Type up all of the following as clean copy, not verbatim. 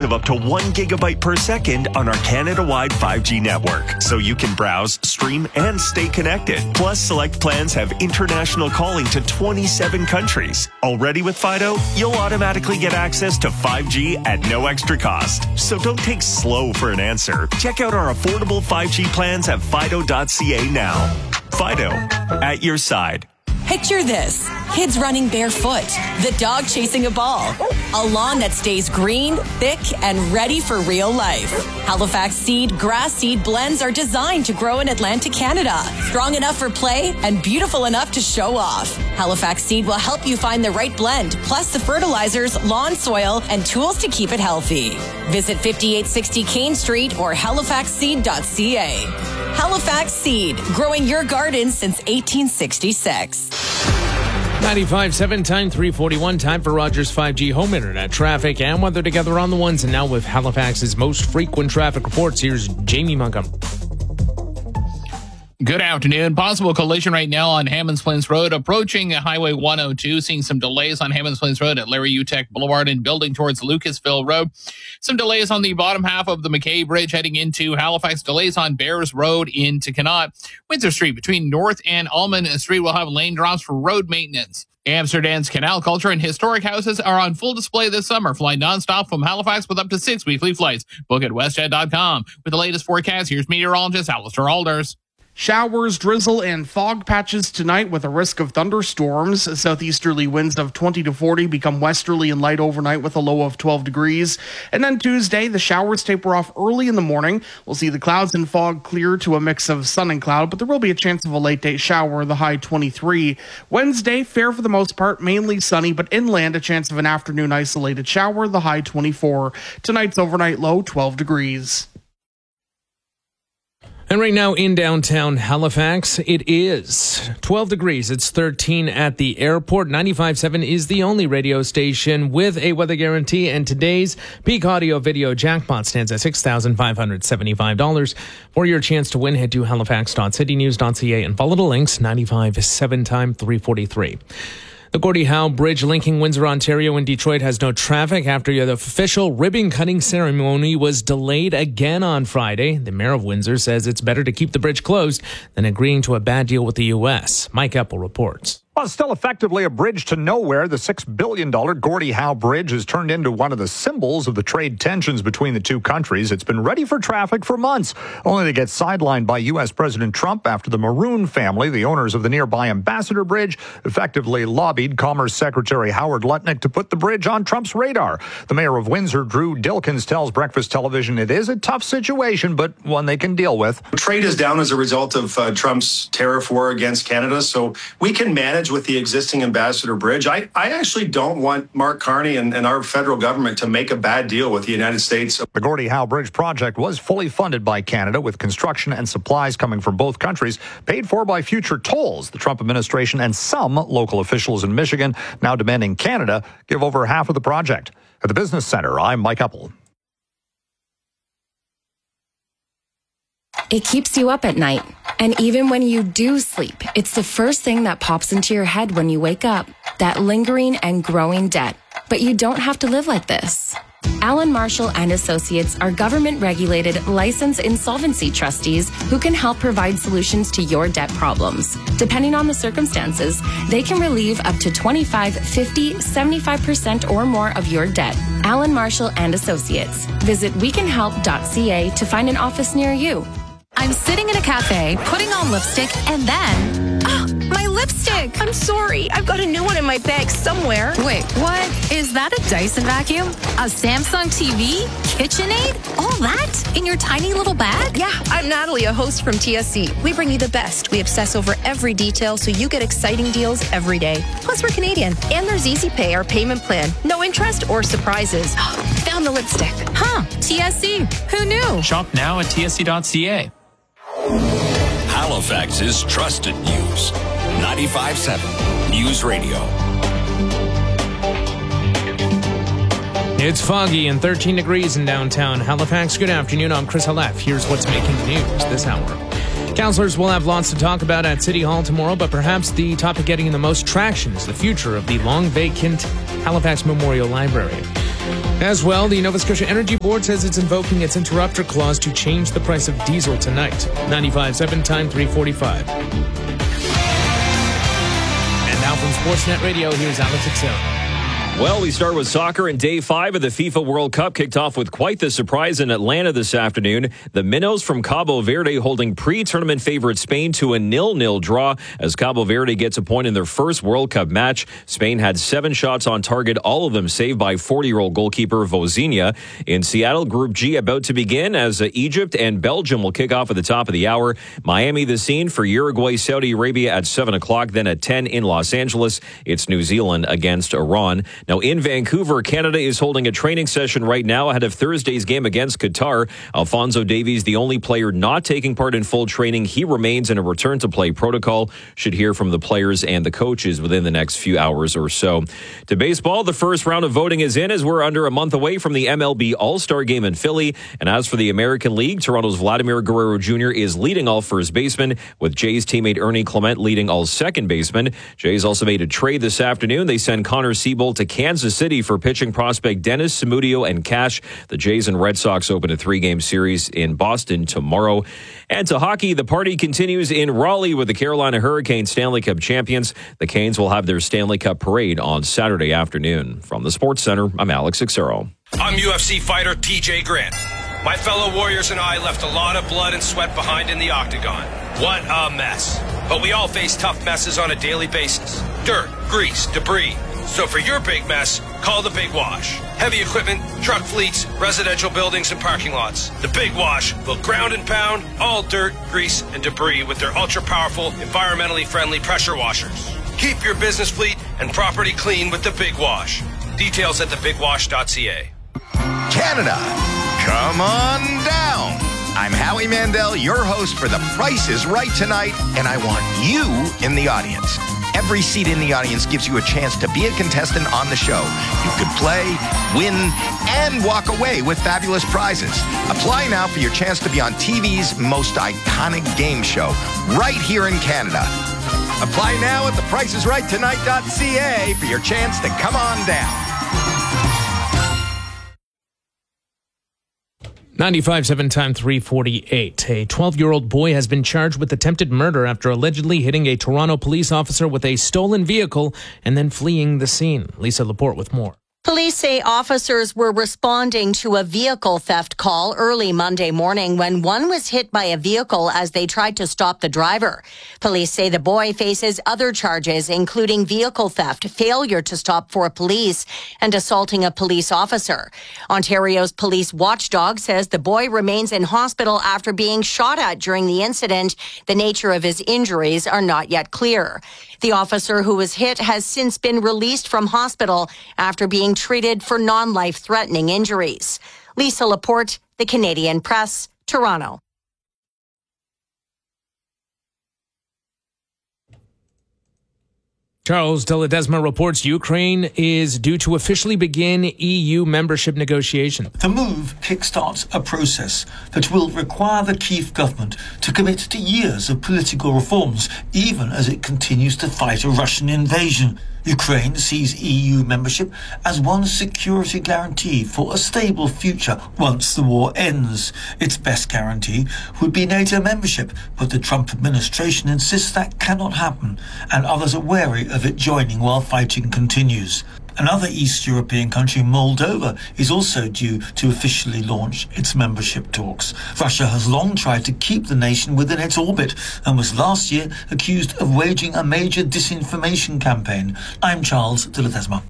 of up to 1 gigabyte per second on our Canada-wide 5G network, so you can browse, stream, and stay connected. Plus, select plans have international calling to 27 countries. Already with Fido, you'll automatically get access to 5G at no extra cost. So don't take slow for an answer. Check out our affordable 5G plans at fido.ca now. Fido, at your side. Picture this. Kids running barefoot, the dog chasing a ball, a lawn that stays green, thick, and ready for real life. Halifax Seed grass seed blends are designed to grow in Atlantic Canada, strong enough for play and beautiful enough to show off. Halifax Seed will help you find the right blend, plus the fertilizers, lawn soil, and tools to keep it healthy. Visit 5860 Kane Street or halifaxseed.ca. Halifax Seed, growing your garden since 1866. 95.7, time 3:41. Time for Rogers 5G home internet traffic and weather together on the ones. And now with Halifax's most frequent traffic reports, here's Jamie Montgomery. Good afternoon. Possible collision right now on Hammonds Plains Road, approaching Highway 102. Seeing some delays on Hammonds Plains Road at Larry Utek Boulevard and building towards Lucasville Road. Some delays on the bottom half of the McKay Bridge heading into Halifax. Delays on Bears Road into Connaught. Windsor Street between North and Almond Street will have lane drops for road maintenance. Amsterdam's canal culture and historic houses are on full display this summer. Fly nonstop from Halifax with up to 6 weekly flights. Book at westjet.com. With the latest forecast, here's meteorologist Alistair Alders. Showers, drizzle, and fog patches tonight with a risk of thunderstorms. Southeasterly winds of 20 to 40 become westerly and light overnight with a low of 12 degrees. And then Tuesday, the showers taper off early in the morning. We'll see the clouds and fog clear to a mix of sun and cloud, but there will be a chance of a late day shower, the high 23. Wednesday, fair for the most part, mainly sunny, but inland a chance of an afternoon isolated shower, the high 24. Tonight's overnight low, 12 degrees. And right now in downtown Halifax, it is 12 degrees. It's 13 at the airport. 95.7 is the only radio station with a weather guarantee. And today's Peak Audio Video Jackpot stands at $6,575. For your chance to win, head to halifax.citynews.ca and follow the links. 95.7 time 3:43. The Gordie Howe Bridge linking Windsor, Ontario and Detroit has no traffic after the official ribbon-cutting ceremony was delayed again on Friday. The mayor of Windsor says it's better to keep the bridge closed than agreeing to a bad deal with the U.S. Mike Eppel reports. Well, it's still effectively a bridge to nowhere. The $6 billion Gordie Howe Bridge has turned into one of the symbols of the trade tensions between the two countries. It's been ready for traffic for months, only to get sidelined by U.S. President Trump after the Maroon family, the owners of the nearby Ambassador Bridge, effectively lobbied Commerce Secretary Howard Lutnick to put the bridge on Trump's radar. The mayor of Windsor, Drew Dilkins, tells Breakfast Television it is a tough situation, but one they can deal with. Trade is down as a result of Trump's tariff war against Canada, so we can manage with the existing Ambassador Bridge. I actually don't want Mark Carney and our federal government to make a bad deal with the United States. The Gordie Howe Bridge project was fully funded by Canada, with construction and supplies coming from both countries, paid for by future tolls. The Trump administration and some local officials in Michigan now demanding Canada give over half of the project. At the Business Center, I'm Mike Eppel. It keeps you up at night. And even when you do sleep, it's the first thing that pops into your head when you wake up. That lingering and growing debt. But you don't have to live like this. Allen Marshall and Associates are government-regulated, licensed insolvency trustees who can help provide solutions to your debt problems. Depending on the circumstances, they can relieve up to 25, 50, 75% or more of your debt. Allen Marshall and Associates. Visit wecanhelp.ca to find an office near you. I'm sitting in a cafe, putting on lipstick, and then... Oh, my lipstick! I'm sorry. I've got a new one in my bag somewhere. Wait, what? Is that a Dyson vacuum? A Samsung TV? KitchenAid? All that? In your tiny little bag? Yeah, I'm Natalie, a host from TSC. We bring you the best. We obsess over every detail so you get exciting deals every day. Plus, we're Canadian. And there's Easy Pay, our payment plan. No interest or surprises. Found the lipstick. Huh, TSC. Who knew? Shop now at tsc.ca. Halifax's trusted news. 95.7 News Radio. It's foggy and 13 degrees in downtown Halifax. Good afternoon. I'm Chris Halef. Here's what's making the news this hour. Councillors will have lots to talk about at City Hall tomorrow, but perhaps the topic getting the most traction is the future of the long vacant Halifax Memorial Library. As well, the Nova Scotia Energy Board says it's invoking its interrupter clause to change the price of diesel tonight. 95.7, time 3:45. And now from Sportsnet Radio, here's Alex Excel. Well, we start with soccer, and Day 5 of the FIFA World Cup kicked off with quite the surprise in Atlanta this afternoon. The Minnows from Cabo Verde holding pre-tournament favorite Spain to a 0-0 draw as Cabo Verde gets a point in their first World Cup match. Spain had 7 shots on target, all of them saved by 40-year-old goalkeeper Vozinha. In Seattle, Group G about to begin as Egypt and Belgium will kick off at the top of the hour. Miami the scene for Uruguay, Saudi Arabia at 7 o'clock. Then at 10 in Los Angeles, it's New Zealand against Iran. Now, in Vancouver, Canada is holding a training session right now ahead of Thursday's game against Qatar. Alphonso Davies, the only player not taking part in full training. He remains in a return-to-play protocol. Should hear from the players and the coaches within the next few hours or so. To baseball, the first round of voting is in as we're under a month away from the MLB All-Star Game in Philly. And as for the American League, Toronto's Vladimir Guerrero Jr. is leading all first basemen, with Jays teammate Ernie Clement leading all second basemen. Jays also made a trade this afternoon. They send Connor Siebold to Kansas City for pitching prospect Dennis Samudio and Cash. The Jays and Red Sox open a 3-game series in Boston tomorrow. And to hockey, the party continues in Raleigh with the Carolina Hurricanes Stanley Cup champions. The Canes will have their Stanley Cup parade on Saturday afternoon. From the Sports Center, I'm Alex Xero. I'm UFC fighter TJ Grant. My fellow warriors and I left a lot of blood and sweat behind in the octagon. What a mess. But we all face tough messes on a daily basis. Dirt, grease, debris. So for your big mess, call the Big Wash. Heavy equipment, truck fleets, residential buildings, and parking lots. The Big Wash will ground and pound all dirt, grease, and debris with their ultra-powerful, environmentally friendly pressure washers. Keep your business fleet and property clean with the Big Wash. Details at thebigwash.ca. Canada, come on down. I'm Howie Mandel, your host for The Price is Right tonight, and I want you in the audience. Every seat in the audience gives you a chance to be a contestant on the show. You could play, win, and walk away with fabulous prizes. Apply now for your chance to be on TV's most iconic game show, right here in Canada. Apply now at thepriceisrighttonight.ca for your chance to come on down. 95.7, time 3:48. A 12-year-old boy has been charged with attempted murder after allegedly hitting a Toronto police officer with a stolen vehicle and then fleeing the scene. Lisa Laporte with more. Police say officers were responding to a vehicle theft call early Monday morning when one was hit by a vehicle as they tried to stop the driver. Police say the boy faces other charges, including vehicle theft, failure to stop for police, and assaulting a police officer. Ontario's police watchdog says the boy remains in hospital after being shot at during the incident. The nature of his injuries are not yet clear. The officer who was hit has since been released from hospital after being treated for non-life-threatening injuries. Lisa Laporte, The Canadian Press, Toronto. Charles de Ledesma reports Ukraine is due to officially begin EU membership negotiations. The move kickstarts a process that will require the Kyiv government to commit to years of political reforms, even as it continues to fight a Russian invasion. Ukraine sees EU membership as one security guarantee for a stable future once the war ends. Its best guarantee would be NATO membership, but the Trump administration insists that cannot happen, and others are wary of it joining while fighting continues. Another East European country, Moldova, is also due to officially launch its membership talks. Russia has long tried to keep the nation within its orbit and was last year accused of waging a major disinformation campaign. I'm Charles de Ledesma.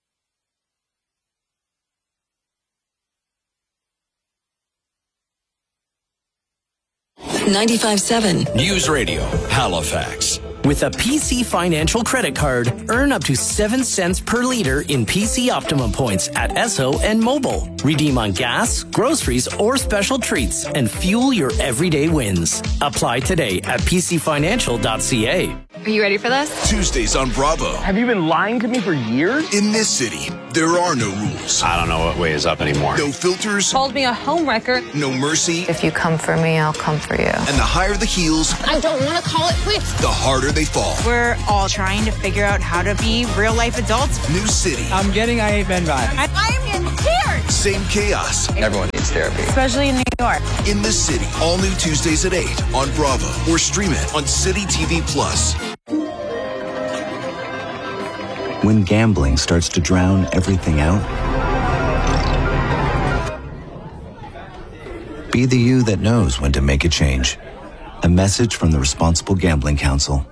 .95.7 News Radio, Halifax. With a PC Financial credit card, earn up to 7 cents per liter in PC Optimum points at Esso and Mobile. Redeem on gas, groceries, or special treats and fuel your everyday wins. Apply today at pcfinancial.ca. Are you ready for this? Tuesdays on Bravo. Have you been lying to me for years? In this city, there are no rules. I don't know what way is up anymore. No filters. Called me a homewrecker. No mercy. If you come for me, I'll come for you. And the higher the heels, I don't want to call it quits. The harder they fall. We're all trying to figure out how to be real life adults. New city. I'm getting I Hate Men vibes. I'm in Same chaos. Everyone needs therapy. Especially in New York. In the City. All new Tuesdays at 8 on Bravo or stream it on City TV Plus. When gambling starts to drown everything out, be the you that knows when to make a change. A message from the Responsible Gambling Council.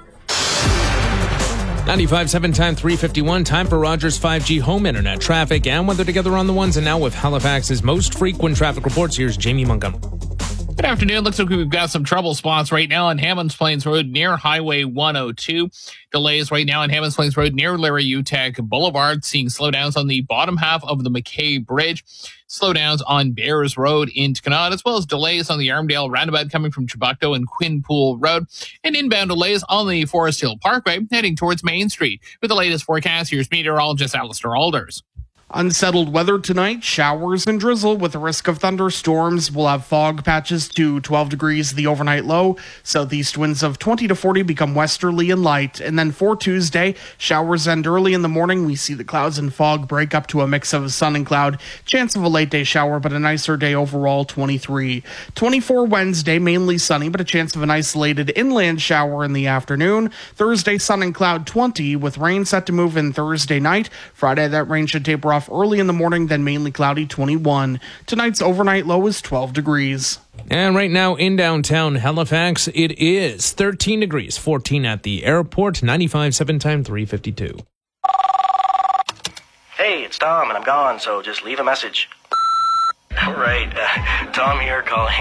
95.7 time 3:51. Time for Rogers 5G home internet traffic and weather together on the ones. And now with Halifax's most frequent traffic reports, here's Jamie Montgomery. Good afternoon. Looks like we've got some trouble spots right now on Hammonds Plains Road near Highway 102. Delays right now on Hammonds Plains Road near Larry Utech Boulevard. Seeing slowdowns on the bottom half of the McKay Bridge. Slowdowns on Bears Road in Canada, as well as delays on the Armdale roundabout coming from Chiboucto and Quinpool Road. And inbound delays on the Forest Hill Parkway heading towards Main Street. With the latest forecast, here's meteorologist Alistair Alders. Unsettled weather tonight, showers and drizzle with a risk of thunderstorms. We'll have fog patches to 12 degrees, the overnight low. Southeast winds of 20 to 40 become westerly and light. And then for Tuesday, showers end early in the morning. We see the clouds and fog break up to a mix of sun and cloud. Chance of a late day shower, but a nicer day overall, 23. 24 Wednesday, mainly sunny, but a chance of an isolated inland shower in the afternoon. Thursday, sun and cloud, 20, with rain set to move in Thursday night. Friday, that rain should taper off early in the morning, then mainly cloudy, 21. Tonight's overnight low is 12 degrees. And right now in downtown Halifax, it is 13 degrees, 14 at the airport, 95.7 time 3:52. Hey, it's Tom, and I'm gone, so just leave a message. All right, Tom here calling